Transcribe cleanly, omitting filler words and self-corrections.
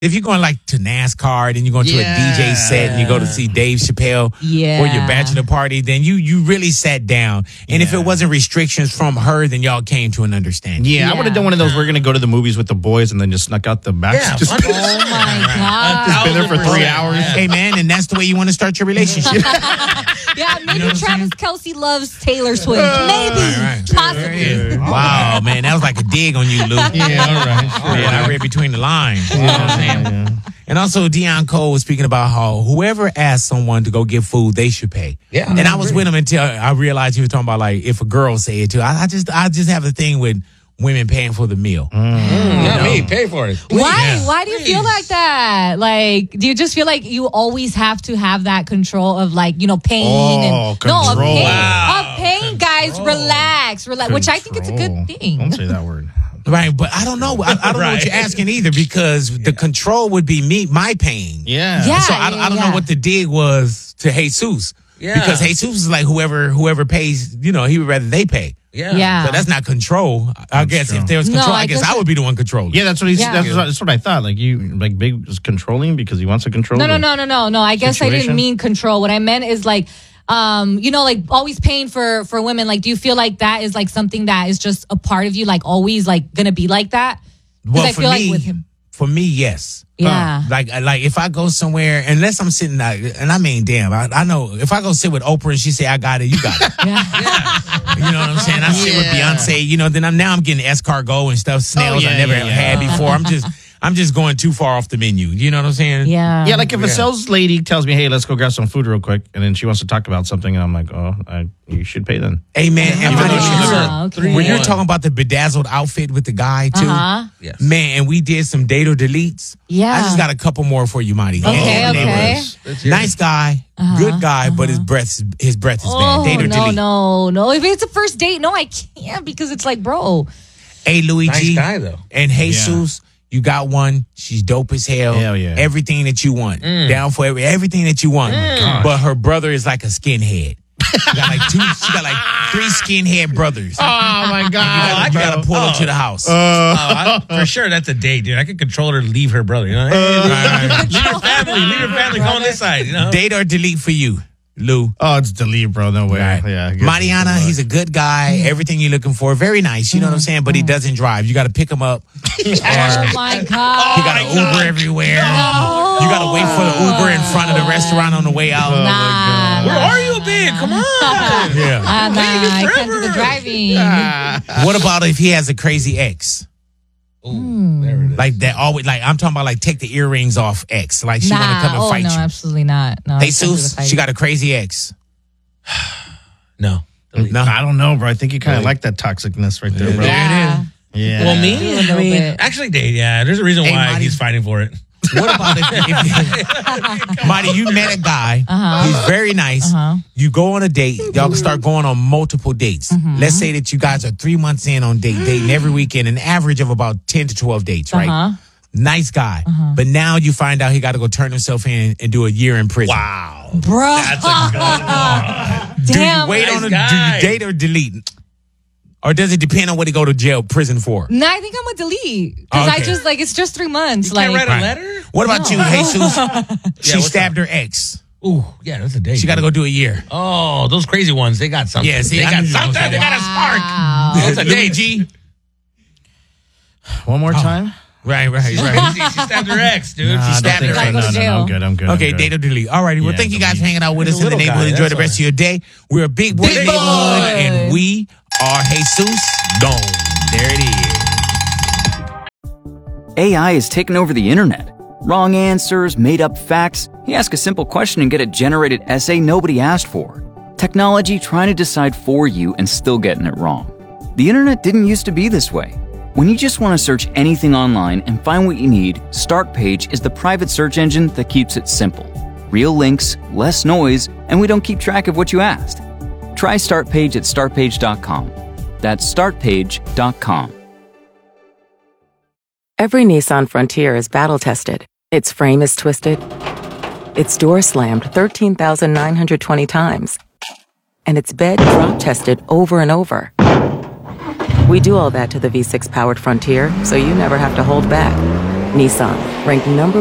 If you're going like to NASCAR, then you're going to a DJ set and you go to see Dave Chappelle for your bachelor party, then you really sat down. And if it wasn't restrictions from her, then y'all came to an understanding. I would have done one of those. We're going to go to the movies with the boys and then just snuck out the back. Yeah, just, oh my God. Just been there for 3 hours. Hey, man, and that's the way you want to start your relationship. Maybe Travis Kelce loves Taylor Swift. Maybe. Possibly. Wow, man, that was like a dig on you, Lou. All right. Sure. I read between the lines. You know what I'm saying? And also, Deion Cole was speaking about how whoever asked someone to go get food, they should pay. Yeah, and I was with him until I realized he was talking about like if a girl say it too. I just have a thing with women paying for the meal. Not me. Pay for it. Why? Why do you feel like that? Like, do you just feel like you always have to have that control of like, paying? Control. Of paying, guys. Relax. Which I think it's a good thing. Don't say that word. Right, but I don't know. I don't know what you're asking either because the control would be my pain. Yeah. So I don't know what the dig was to Jesus. Yeah. Because Jesus is like whoever pays, he would rather they pay. Yeah. So that's not control. I guess if there was control, I guess I would be the one controlling. Yeah, that's what that's what I thought. Like Big was controlling because he wants to control. No. I guess I didn't mean control. What I meant is like like always paying for women. Like, do you feel like that is like something that is just a part of you, like always like gonna be like that? Well, I feel like with him. For me, yes. Yeah. Like if I go somewhere, unless I'm sitting there, and I mean, damn, I know if I go sit with Oprah and she say, I got it, you got it. You know what I'm saying? I sit with Beyonce, then I'm getting escargot and stuff, snails I never had before. I'm just going too far off the menu. You know what I'm saying? Yeah. Yeah, like if a sales lady tells me, hey, let's go grab some food real quick, and then she wants to talk about something, and I'm like, you should pay then. Hey, man, when you're okay. talking about the bedazzled outfit with the guy, too, Yes. man, and we did some date or deletes. Yeah. I just got a couple more for you, Marty. Okay. Nice guy, good guy, but his breath is bad. Date or delete. No. If it's a first date, no, I can't because it's like, bro. Hey, Luigi. Nice guy, though. And Jesus. You got one. She's dope as hell. Hell yeah. Everything that you want. Down for everything that you want. But her brother is like a skinhead. She got like 3 skinhead brothers. Oh my God. You gotta pull her to the house. For sure, that's a date, dude. I could control her to leave her brother. Hey, leave your family. Go on this side. Date or delete for you, Lou? Oh, it's delete, bro. No way. Right. Yeah. Mariana, he's a good guy. Everything you're looking for. Very nice. You know what I'm saying? But he doesn't drive. You got to pick him up. Oh my God. You got to Uber everywhere. No. You got to wait for the Uber in front of the restaurant on the way out. Where are you, big? Come on. Yeah. I can't do the driving. What about if he has a crazy ex? Ooh, there it is. Like that always, like I'm talking about like take the earrings off ex. Like she want to come and fight no, you. absolutely not. No, Hey, Seuss, she got a crazy ex. No. No. I don't know, bro. I think you kind of like that toxicness right there, bro. Yeah. Yeah. Well, A me? little bit. Actually, Dave, there's a reason Hey, why Marty. he's fighting for it. What about if Marty, you met a guy, he's very nice. You go on a date, y'all can start going on multiple dates. Let's say that you guys are 3 months in on dating every weekend, an average of about 10 to 12 dates, right? Nice guy. But now you find out he got to go turn himself in and do a year in prison. Wow. Bro. That's a good one. Do Damn. you wait Nice on guy. do you date or delete? Or does it depend on what he go to prison for? No, I think I'm gonna delete because I Okay. just it's just 3 months. You can't like, write a letter? What about you, Jesus? She what's stabbed her ex. Ooh, yeah, that's a date. She got to go do a year. Oh, those crazy ones, they got something. Yeah, see, they I got knew you was something. gonna They say got a spark. wow. That's a date. Luigi? One more time? Right. She stabbed her ex, dude. Nah, She I stabbed don't think her Gotta so. ex. go to jail. I'm good. Okay, date or delete. All righty. Well, Yeah, thank you guys for delete. hanging out with us He's a in the little neighborhood. guy, Enjoy the that's rest of your day. We're a big boy Big neighborhood, boy. and we are Jesus Gone. There it is. AI is taking over the internet. Wrong answers, made up facts. You ask a simple question and get a generated essay nobody asked for. Technology trying to decide for you and still getting it wrong. The internet didn't used to be this way. When you just want to search anything online and find what you need, Startpage is the private search engine that keeps it simple. Real links, less noise, and we don't keep track of what you asked. Try Startpage at startpage.com. That's startpage.com. Every Nissan Frontier is battle-tested. Its frame is twisted. Its door slammed 13,920 times. And its bed drop-tested over and over. We do all that to the V6-powered Frontier, so you never have to hold back. Nissan, ranked number